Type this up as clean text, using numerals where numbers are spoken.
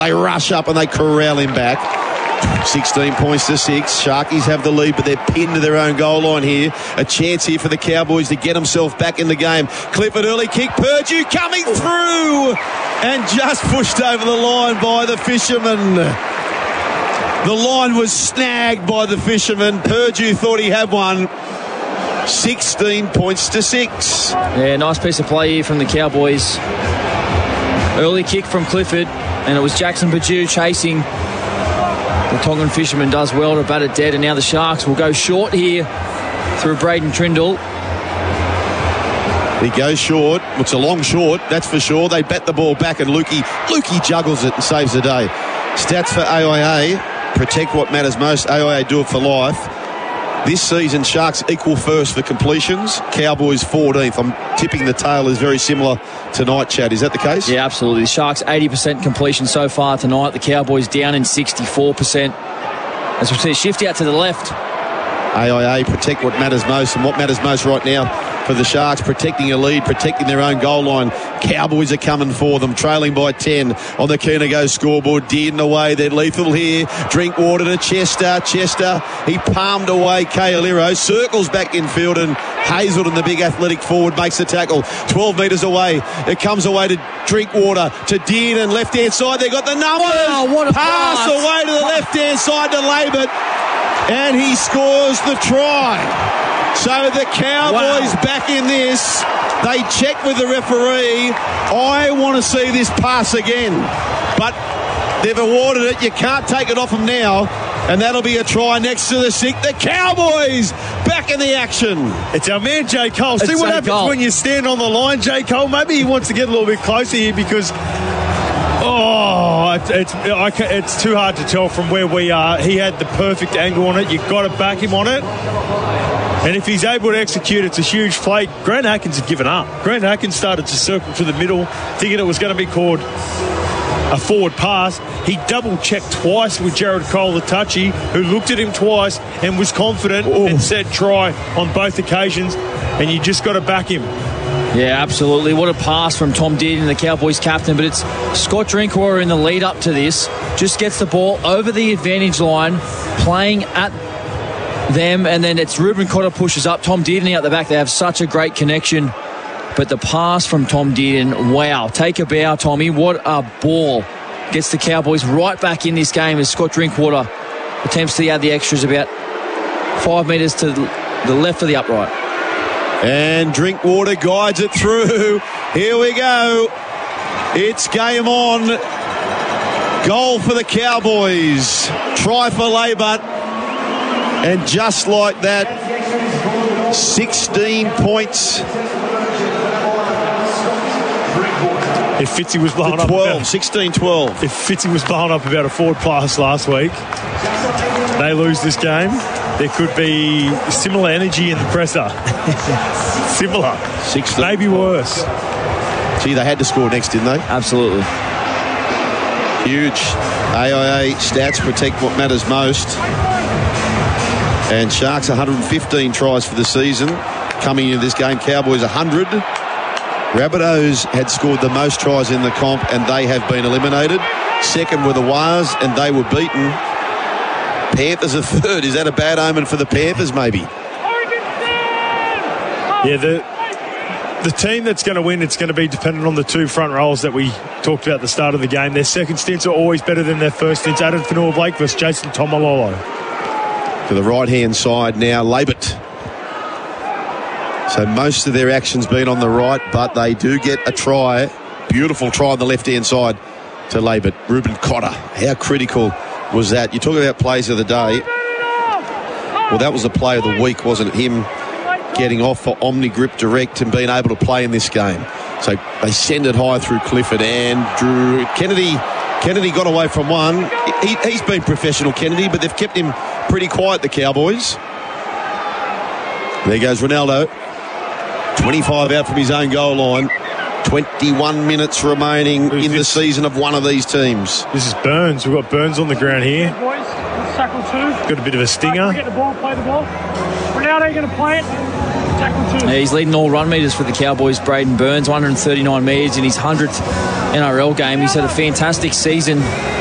They rush up and they corral him back. 16 points to 6. Sharkies have the lead, but they're pinned to their own goal line here. A chance here for the Cowboys to get themselves back in the game. Clifford early kick. Purdue coming through and just pushed over the line by the Fisherman. The line was snagged by the Fisherman. Purdue thought he had one. 16 points to 6. Yeah, nice piece of play here from the Cowboys. Early kick from Clifford, and it was Jackson Purdue chasing. The Tongan Fisherman does well to bat it dead, and now the Sharks will go short here through Braden Trindle. He goes short. It's a long short, that's for sure. They bat the ball back, and Lukey juggles it and saves the day. Stats for AIA. Protect what matters most. AIA do it for life. This season, Sharks equal first for completions. Cowboys 14th. I'm tipping the tail is very similar tonight, Chad. Is that the case? Yeah, absolutely. The Sharks 80% completion so far tonight. The Cowboys down in 64%. As we see, shift out to the left. AIA protect what matters most, and what matters most right now for the Sharks, protecting a lead, protecting their own goal line. Cowboys are coming for them, trailing by 10 on the Kina Go scoreboard. Dearden away, they're lethal here. Drinkwater to Chester. He palmed away Keiliro, circles back infield, and Hazelton, the big athletic forward, makes the tackle. 12 metres away, it comes away to Drinkwater, to Dearden, left-hand side. They got the numbers. Wow, what a pass away to the left-hand side to Labert, and he scores the try. So the Cowboys back in this. They check with the referee. I want to see this pass again. But they've awarded it. You can't take it off them now. And that'll be a try next to the 6. The Cowboys back in the action. It's our man, J. Cole. See what happens when you stand on the line, J. Cole. Maybe he wants to get a little bit closer here because... it's too hard to tell from where we are. He had the perfect angle on it. You've got to back him on it. And if he's able to execute, it's a huge play. Grant Atkins had given up. Grant Atkins started to circle to the middle, thinking it was going to be called a forward pass. He double-checked twice with Jared Cole, the touchy, who looked at him twice and was confident and said try on both occasions. And you just got to back him. Yeah, absolutely. What a pass from Tom Dearden, the Cowboys captain. But it's Scott Drinkwater in the lead up to this. Just gets the ball over the advantage line, playing at them, and then it's Ruben Cotter pushes up. Tom Dearden out the back. They have such a great connection. But the pass from Tom Dearden, wow. Take a bow, Tommy. What a ball. Gets the Cowboys right back in this game as Scott Drinkwater attempts to add the extras about 5 metres to the left of the upright. And Drinkwater guides it through. Here we go. It's game on. Goal for the Cowboys. Try for Labert. And just like that, 16 points. If Fitzy was blowing up 16-12. If Fitzy was blowing up about a forward pass last week, they lose this game. There could be similar energy in the presser. Similar. 16. Maybe worse. Gee, they had to score next, didn't they? Absolutely. Huge. AIA stats protect what matters most. And Sharks 115 tries for the season. Coming into this game, Cowboys 100. Rabbitohs had scored the most tries in the comp, and they have been eliminated. Second were the Wars, and they were beaten. Panthers are third. Is that a bad omen for the Panthers, maybe? Yeah, the team that's going to win, it's going to be dependent on the two front rows that we talked about at the start of the game. Their second stints are always better than their first stints. Adam Fanua-Blake versus Jason Tomalolo. To the right-hand side now, Labert. So most of their action's been on the right, but they do get a try. Beautiful try on the left-hand side to Labert. Ruben Cotter. How critical was that? You talk about plays of the day. Well, that was the play of the week, wasn't it? Him getting off for Omni Grip Direct and being able to play in this game. So they send it high through Clifford and Drew. Kennedy got away from one. He's been professional, Kennedy, but they've kept him pretty quiet, the Cowboys. There goes Ronaldo. 25 out from his own goal line. 21 minutes remaining in the season of one of these teams. This is Burns. We've got Burns on the ground here. Boys, tackle 2. Got a bit of a stinger. Get the ball, play the ball. Ronaldo going to play it. Tackle 2. Yeah, he's leading all run meters for the Cowboys. Braden Burns, 139 metres in his 100th NRL game. He's had a fantastic season